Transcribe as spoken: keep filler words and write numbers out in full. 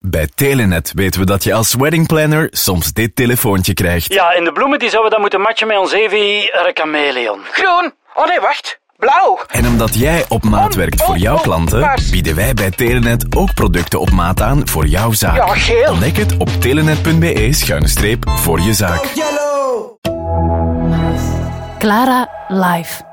Bij Telenet weten we dat je als weddingplanner soms dit telefoontje krijgt. Ja, en de bloemen die zouden dan moeten matchen met ons Evi chameleon. Groen. Oh nee, wacht. Blauw. En omdat jij op maat werkt voor jouw klanten, bieden wij bij Telenet ook producten op maat aan voor jouw zaak. Ja, geel. Ontdek het op telenet.be schuine streep voor je zaak. Clara live.